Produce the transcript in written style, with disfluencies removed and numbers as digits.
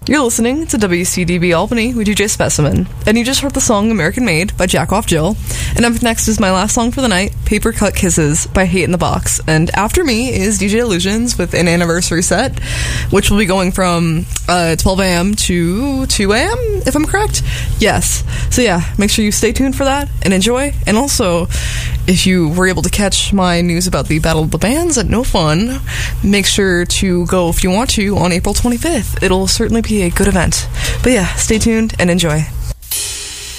You're listening to WCDB Albany with DJ Specimen, and you just heard the song American Made by Jack Off Jill. And up next is my last song for the night, Paper Cut Kisses by Hate in the Box. And after me is DJ Illusions with an anniversary set, which will be going from 12 a.m. to 2 a.m., if I'm correct. Yes. So yeah, make sure you stay tuned for that and enjoy. And also, if you were able to catch my news about the Battle of the Bands at No Fun, make sure to go if you want to on April 25th. It'll certainly be a good event. But yeah, stay tuned and enjoy.